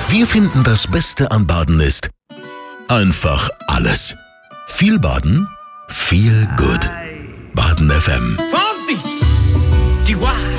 Wir finden, das Beste am Baden ist einfach alles. Viel Baden, viel gut. Baden FM. Fonzie, die